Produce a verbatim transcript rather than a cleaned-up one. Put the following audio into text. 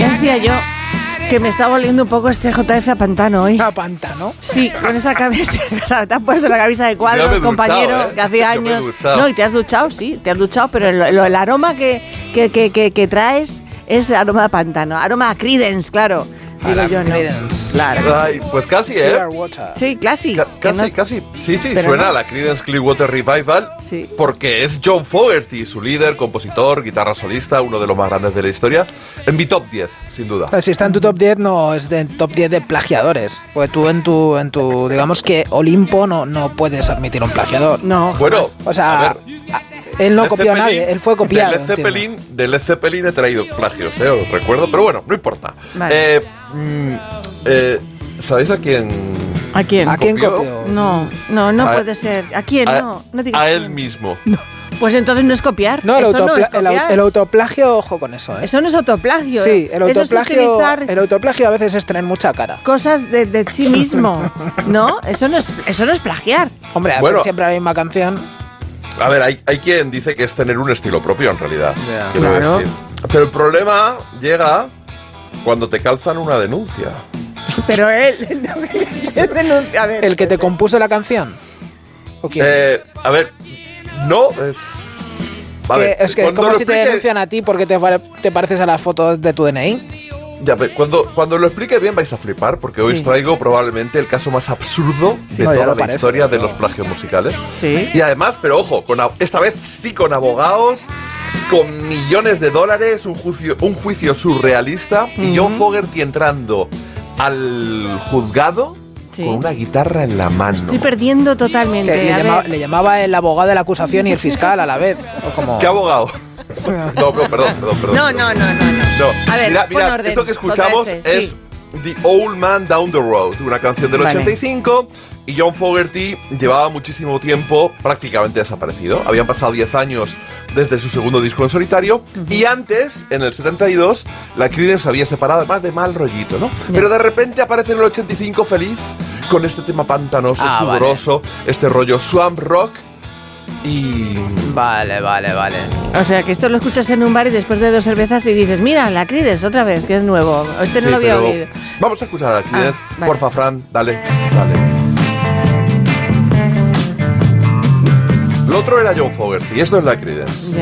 decía yo que me está volviendo un poco este J F a pantano hoy. ¿A pantano? Sí, con esa camisa. Te has puesto la camisa de cuadros, compañero, duchado, ¿eh? Que hacía años. No, y te has duchado, sí, te has duchado, pero el, el aroma que, que, que, que, que traes es aroma a pantano. Aroma a Creedence, claro. Digo yo, no. Claro. Ay, pues casi, ¿eh? Sí, casi. Ca- casi, no, casi. Sí, sí, pero suena no. a la Creedence Clearwater Revival. Sí. Porque es John Fogerty, su líder, compositor, guitarra solista, uno de los más grandes de la historia. En mi top diez, sin duda. Pero si está en tu top diez, no es de top diez de plagiadores. Pues tú en tu, en tu digamos que Olimpo no, no puedes admitir un plagiador. No. Bueno, O sea, a ver, él no Led copió a Zeppelin- nadie, él fue copiado. De Led Zeppelin, de Led Zeppelin he traído plagios, eh, os recuerdo, pero bueno, no importa. Vale. Eh, mm, eh, ¿Sabéis a quién? ¿A quién? ¿A quién copió? copió? No, no, no A- puede ser. ¿A quién? A, no, no digas a quién. él mismo. Pues entonces no es copiar. No, el, Eso no autopla- es el, au- copiar. el autoplagio, ojo con eso, ¿eh? Eso no es autoplagio. Sí, el Eso es autoplagio, utilizar el autoplagio a veces es tener mucha cara. cosas de, de sí mismo. ¿No? Eso no es, eso no es plagiar. Hombre, a Bueno. ver siempre la misma canción. A ver, hay, hay quien dice que es tener un estilo propio en realidad. Ya. quiero Claro. decir. Pero el problema llega cuando te calzan una denuncia. Pero él. No, denuncia, a ver, ¿El que te puede ser. compuso la canción? ¿O quién? Eh, a ver, no es. A Que- ver, es que es cuando como lo si te explique- denuncian a ti porque te, pare- te pareces a las fotos de tu D N I. Ya, ve, cuando, cuando lo explique bien vais a flipar, porque hoy Sí. os traigo probablemente el caso más absurdo de No, ya toda lo la parece, historia de pero- los plagios musicales. Sí. Y además, pero ojo, con, a- esta vez sí con abogados, con millones de dólares, un juicio, un juicio surrealista, y John Fogerty entrando al juzgado Sí. con una guitarra en la mano. Estoy perdiendo totalmente. Que le, a llama- ver. le llamaba el abogado de la acusación y el fiscal a la vez. O como... ¿Qué abogado? no, no, perdón, perdón, perdón. No, no, no, no, no. No, A ver, mira, pon mira, orden, esto que escuchamos J F, es sí. The Old Man Down the Road, una canción del Vale. ochenta y cinco, y John Fogerty llevaba muchísimo tiempo prácticamente desaparecido. Habían pasado diez años desde su segundo disco en solitario, y antes, en el setenta y dos, la Creedence se había separado, además de mal rollito, ¿no? Pero de repente aparece en el ochenta y cinco feliz, con este tema pantanoso, Ah, vale. sudoroso, este rollo swamp rock, y... Vale, vale, vale. O sea, que esto lo escuchas en un bar y después de dos cervezas y dices, mira, la Creedence otra vez, que es nuevo. Este no Sí, lo había pero oído. Vamos a escuchar a la Creedence. Ah, vale. Porfa, Fran, dale, dale. Lo otro era John Fogerty, y esto es la Creedence.